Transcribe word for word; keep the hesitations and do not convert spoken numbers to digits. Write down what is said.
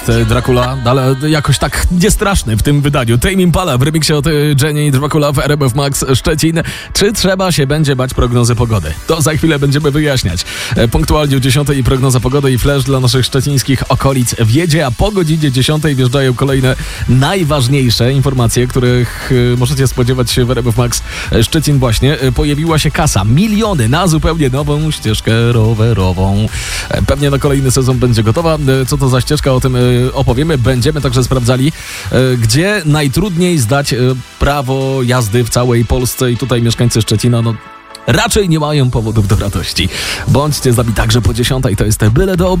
jest Dracula, ale jakoś tak niestraszny w tym wydaniu. Tame Impala w remiksie od Jenny Dracula w R M F Max Szczecin. Czy trzeba się będzie bać prognozy pogody? To za chwilę będziemy wyjaśniać. Punktualnie o dziesiątej prognoza pogody i flash dla naszych szczecińskich okolic wiedzie, a po godzinie dziesiątej wjeżdżają kolejne najważniejsze informacje, których możecie spodziewać się w R M F Max Szczecin właśnie. Pojawiła się kasa, miliony na zupełnie nową ścieżkę rowerową. Pewnie na kolejny sezon będzie gotowa. Co to za ścieżka, o tym opowiemy. Będziemy także sprawdzali, gdzie najtrudniej zdać prawo jazdy w całej Polsce i tutaj mieszkańcy Szczecina no raczej nie mają powodów do radości. Bądźcie z nami także po dziesiątej. To jest Byle do obliczenia.